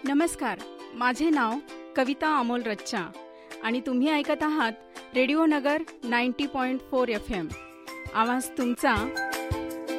नमस्कार, माझे नाव कविता अमोल रच्चा आणि तुम्ही ऐकत आहात रेडिओ नगर 90.4 FM. आवाज तुमचा